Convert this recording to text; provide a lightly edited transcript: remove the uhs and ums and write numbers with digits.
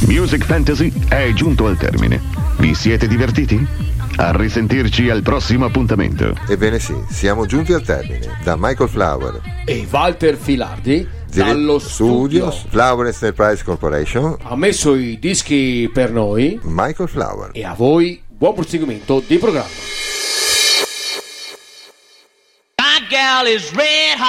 Music Fantasy è giunto al termine. Vi siete divertiti? A risentirci al prossimo appuntamento. Ebbene sì, siamo giunti al termine. Da Michael Flower e Walter Filardi, dallo studio Flower Enterprise Corporation, ha messo i dischi per noi, Michael Flower. E a voi buon proseguimento di programma. My gal is red hot.